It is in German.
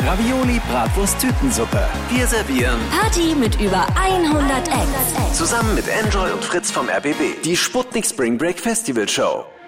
Ravioli, Bratwurst, Tütensuppe. Wir servieren Party mit über 100 Acts. zusammen mit Enjoy und Fritz vom RBB die Sputnik Spring Break Festival Show.